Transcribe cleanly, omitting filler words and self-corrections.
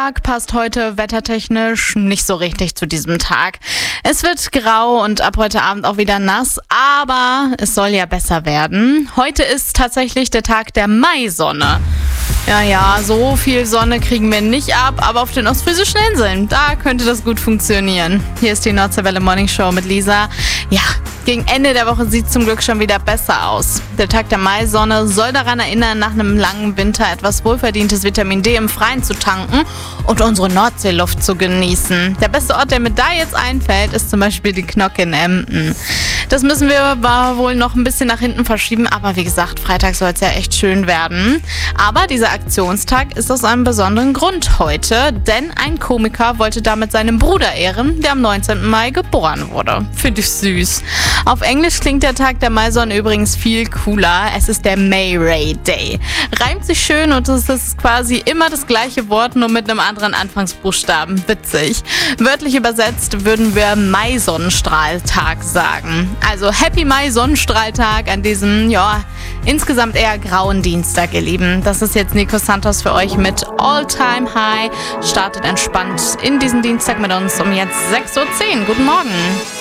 Passt heute wettertechnisch nicht so richtig zu diesem Tag. Es wird grau und ab heute Abend auch wieder nass, aber es soll ja besser werden. Heute ist tatsächlich der Tag der Maisonne. Ja, so viel Sonne kriegen wir nicht ab, aber auf den ostfriesischen Inseln, da könnte das gut funktionieren. Hier ist die Nordseewelle Morning Show mit Lisa. Ja, gegen Ende der Woche sieht es zum Glück schon wieder besser aus. Der Tag der Maisonne soll daran erinnern, nach einem langen Winter etwas wohlverdientes Vitamin D im Freien zu tanken und unsere Nordseeluft zu genießen. Der beste Ort, der mir da jetzt einfällt, ist zum Beispiel die Knok in Emden. Das müssen wir wohl noch ein bisschen nach hinten verschieben, aber wie gesagt, Freitag soll es ja echt schön werden. Aber dieser Aktionstag ist aus einem besonderen Grund heute, denn ein Komiker wollte damit seinen Bruder ehren, der am 19. Mai geboren wurde. Finde ich süß. Auf Englisch klingt der Tag der Maisonne übrigens viel cooler. Es ist der May Ray Day. Reimt sich schön und es ist quasi immer das gleiche Wort, nur mit einem anderen Anfangsbuchstaben. Witzig. Wörtlich übersetzt würden wir Mai-Sonnenstrahltag sagen. Also Happy Mai-Sonnenstrahltag an diesem, insgesamt eher grauen Dienstag, ihr Lieben. Das ist jetzt Nico Santos für euch mit All Time High. Startet entspannt in diesen Dienstag mit uns um jetzt 6:10 Uhr. Guten Morgen.